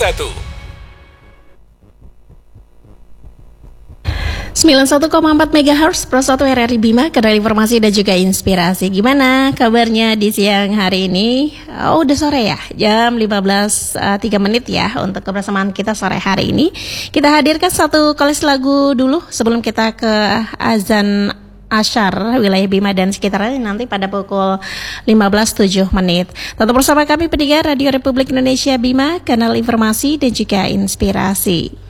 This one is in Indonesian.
91,4 MHz Pro 1 RRI Bima, kanal informasi dan juga inspirasi. Gimana kabarnya di siang hari ini? Oh, udah sore ya, jam 15.03 menit ya untuk kebersamaan kita sore hari ini. Kita hadirkan satu koleksi lagu dulu sebelum kita ke azan Asyar wilayah Bima dan sekitarnya nanti pada pukul 15.07 menit. Tetap bersama kami pendengar Radio Republik Indonesia Bima, kanal informasi dan juga inspirasi.